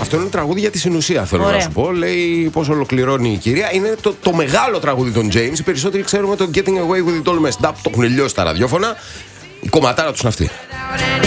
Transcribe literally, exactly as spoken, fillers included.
αυτό είναι τραγούδι για τη συνουσία, θέλω Ωραία. να σου πω. Λέει πώς ολοκληρώνει η κυρία. Είναι το, το μεγάλο τραγούδι των James. Οι περισσότεροι ξέρουμε το Getting Away with It All Messed Up. Το έχουν λιώσει τα ραδιόφωνα. Η κομματάρα τους είναι αυτή.